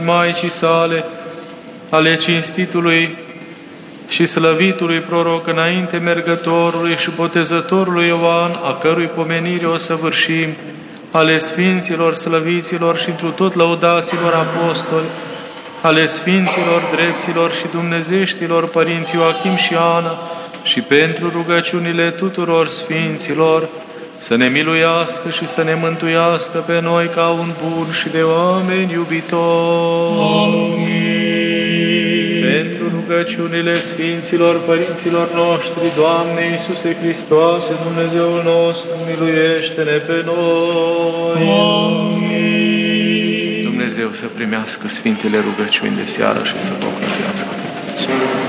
Maicii sale, ale cinstitului și slăvitului proroc înainte mergătorului și botezătorului Ioan, a cărui pomenire o săvârșim, ale sfinților, slăviților și întru tot lăudaților apostoli, ale sfinților, drepților și dumnezeștilor părinți Ioachim și Ana, și pentru rugăciunile tuturor sfinților, să ne miluiască și să ne mântuiască pe noi ca un bun și de oameni iubitori. Amin. Pentru rugăciunile sfinților părinților noștri, Doamne Iisuse Hristoase, Dumnezeul nostru, miluiește-ne pe noi. Amin. Dumnezeu să primească sfintele rugăciuni de seară și să pocătească pe toți.